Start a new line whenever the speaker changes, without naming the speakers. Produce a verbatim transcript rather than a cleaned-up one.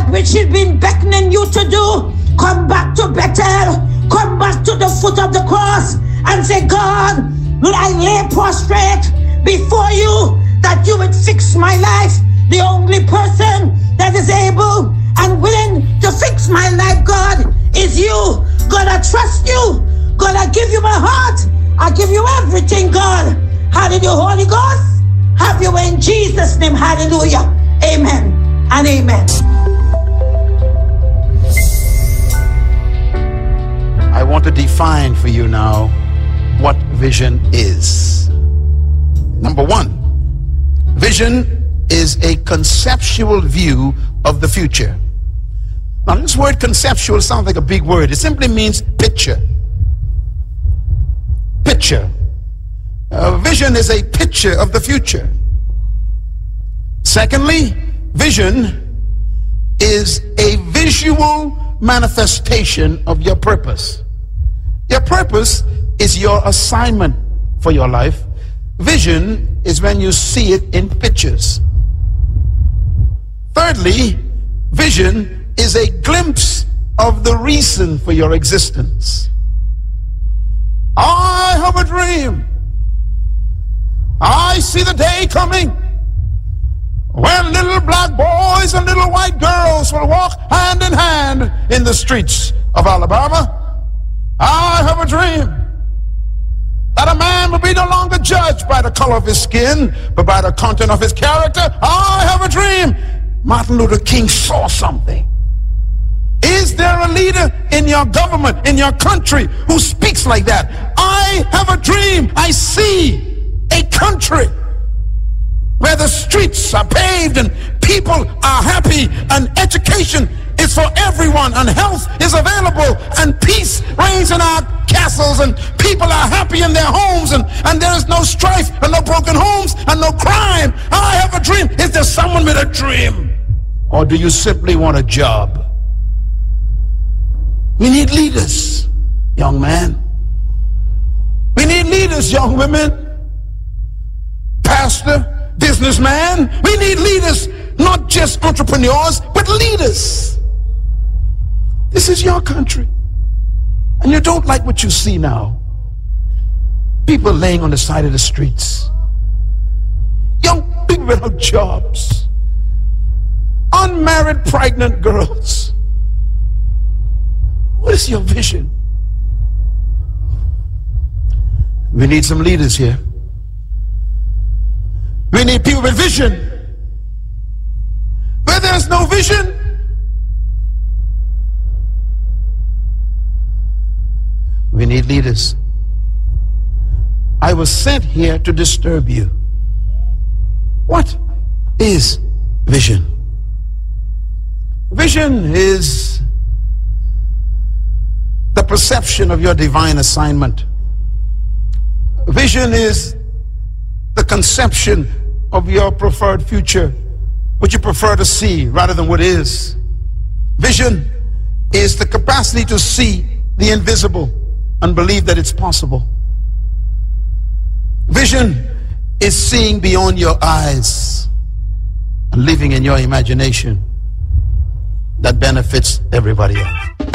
that which he's been beckoning you to do. Come back to Bethel. Come back to the foot of the cross and say, God, will I lay prostrate before you that you would fix my life. The only person that is able and willing to fix my life, God, is you. God, I trust you. God, I give you my heart. I give you everything, God. Hallelujah, Holy Ghost. Have your way in Jesus' name. Hallelujah. Amen and amen.
I want to define for you now what vision is. Number one, vision is a conceptual view of the future. Now, this word conceptual sounds like a big word. It simply means picture. Picture. Uh, vision is a picture of the future. Secondly, vision is a visual manifestation of your purpose. Your purpose is your assignment for your life. Vision is when you see it in pictures. Thirdly, vision is a glimpse of the reason for your existence. I have a dream. I see the day coming when little black boys and little white girls will walk hand in hand in the streets of Alabama. I have a dream that a man will be no longer judged by the color of his skin, but by the content of his character. I have a dream. Martin Luther King saw something. Is there a leader in your government, in your country, who speaks like that? I have a dream. I see a country where the streets are paved and people are happy and education is for everyone and health is available and peace reigns in our castles and people are happy in their homes and, and there is no strife and no broken homes and no crime. I have a dream. Is there someone with a dream? Or do you simply want a job? We need leaders, young man. We need leaders, young women. Pastor, businessman. We need leaders, not just entrepreneurs, but leaders. This is your country. And you don't like what you see now. People laying on the side of the streets. Young people without jobs. Unmarried pregnant girls. What is your vision? We need some leaders here. We need people with vision. Where there's no vision, we need leaders. I was sent here to disturb you. What is vision? Vision is the perception of your divine assignment. Vision is the conception of your preferred future, what you prefer to see rather than what is. Vision is the capacity to see the invisible and believe that it's possible. Vision is seeing beyond your eyes and living in your imagination that benefits everybody else.